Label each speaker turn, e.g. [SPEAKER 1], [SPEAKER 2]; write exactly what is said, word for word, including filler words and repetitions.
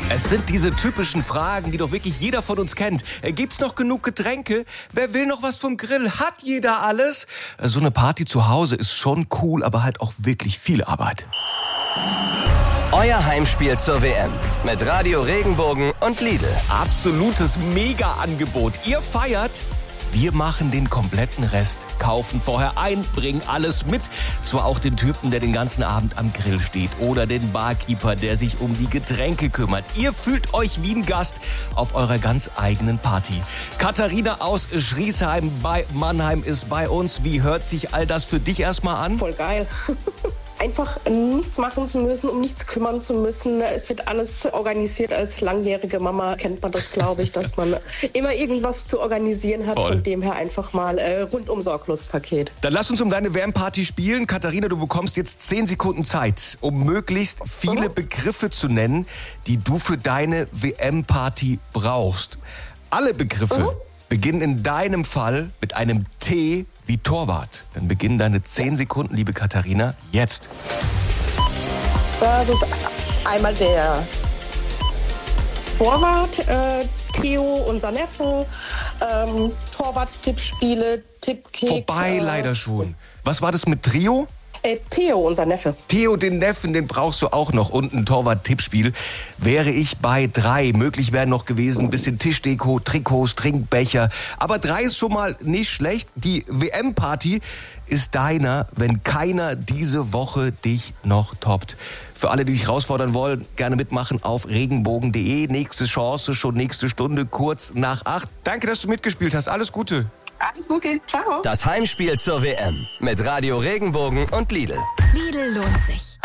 [SPEAKER 1] Es sind diese typischen Fragen, die doch wirklich jeder von uns kennt. Gibt's noch genug Getränke? Wer will noch was vom Grill? Hat jeder alles? So eine Party zu Hause ist schon cool, aber halt auch wirklich viel Arbeit.
[SPEAKER 2] Euer Heimspiel zur W M mit Radio Regenbogen und Lidl.
[SPEAKER 1] Absolutes Mega-Angebot. Ihr feiert, wir machen den kompletten Rest. Kaufen vorher ein, bringen alles mit. Zwar auch den Typen, der den ganzen Abend am Grill steht. Oder den Barkeeper, der sich um die Getränke kümmert. Ihr fühlt euch wie ein Gast auf eurer ganz eigenen Party. Katharina aus Schriesheim bei Mannheim ist bei uns. Wie hört sich all das für dich erstmal an?
[SPEAKER 3] Voll geil. Einfach nichts machen zu müssen, um nichts kümmern zu müssen. Es wird alles organisiert. Als langjährige Mama kennt man das, glaube ich, dass man immer irgendwas zu organisieren hat.
[SPEAKER 1] Voll.
[SPEAKER 3] Von dem her einfach mal äh, rundum sorglos Paket.
[SPEAKER 1] Dann lass uns um deine W M-Party spielen. Katharina, du bekommst jetzt zehn Sekunden Zeit, um möglichst viele
[SPEAKER 3] Mhm.
[SPEAKER 1] Begriffe zu nennen, die du für deine W M-Party brauchst. Alle Begriffe
[SPEAKER 3] Mhm. beginnen
[SPEAKER 1] in deinem Fall mit einem T wie Torwart. Dann beginnen deine zehn Sekunden, liebe Katharina, jetzt.
[SPEAKER 3] Das ist einmal der Torwart, äh, Theo, unser Neffe, ähm, Torwart-Tippspiele, Tippkick.
[SPEAKER 1] Vorbei
[SPEAKER 3] äh,
[SPEAKER 1] leider schon. Was war das mit Trio?
[SPEAKER 3] Äh, Theo, unser Neffe.
[SPEAKER 1] Theo, den Neffen, den brauchst du auch noch. Und ein Torwart-Tippspiel. Wäre ich bei drei. Möglich wären noch gewesen ein bisschen Tischdeko, Trikots, Trinkbecher. Aber drei ist schon mal nicht schlecht. Die W M-Party ist deiner, wenn keiner diese Woche dich noch toppt. Für alle, die dich herausfordern wollen, gerne mitmachen auf regenbogen punkt de. Nächste Chance, schon nächste Stunde, kurz nach acht. Danke, dass du mitgespielt hast. Alles Gute.
[SPEAKER 3] Alles Gute, ciao.
[SPEAKER 2] Das Heimspiel zur W M mit Radio Regenbogen und Lidl.
[SPEAKER 4] Lidl lohnt sich.